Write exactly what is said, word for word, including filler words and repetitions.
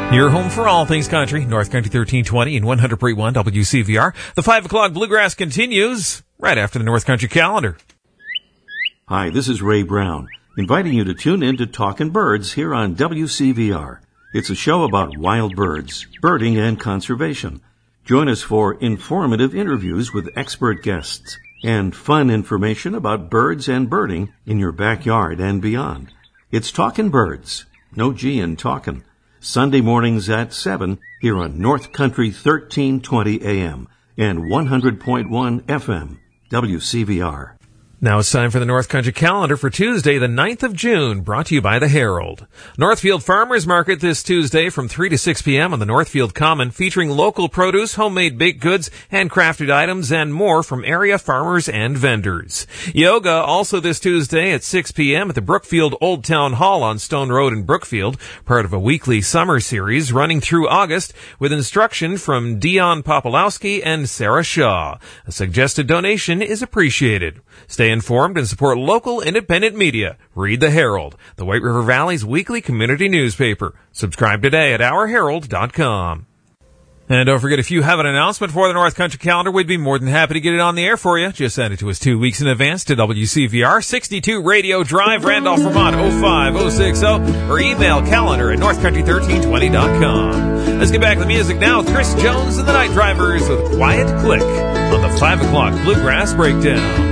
Your home for all things country, North Country thirteen twenty and one hundred point one W C V R. The five o'clock Bluegrass continues right after the North Country calendar. Hi, this is Ray Brown, inviting you to tune in to Talkin' Birds here on W C V R. It's a show about wild birds, birding, and conservation. Join us for informative interviews with expert guests and fun information about birds and birding in your backyard and beyond. It's Talkin' Birds, no G in talkin'. Sunday mornings at seven here on North Country thirteen twenty A M and one hundred point one F M, W C V R. Now it's time for the North Country calendar for Tuesday, the ninth of June, brought to you by the Herald. Northfield Farmers Market this Tuesday from three to six p.m. on the Northfield Common, featuring local produce, homemade baked goods, handcrafted items, and more from area farmers and vendors. Yoga also this Tuesday at six p.m. at the Brookfield Old Town Hall on Stone Road in Brookfield, part of a weekly summer series running through August with instruction from Dion Popolowski and Sarah Shaw. A suggested donation is appreciated. Stay informed and support local independent media. Read the Herald, the White River Valley's weekly community newspaper. Subscribe today at our herald dot com. And don't forget, if you have an announcement for the North Country calendar, we'd be more than happy to get it on the air for you. Just send it to us two weeks in advance to W C V R, sixty-two Radio Drive, Randolph, Vermont, oh five oh six oh, or email calendar at north country thirteen twenty dot com. Let's get back to the music now with Chris Jones and the Night Drivers with Quiet Click on the five o'clock Bluegrass Breakdown.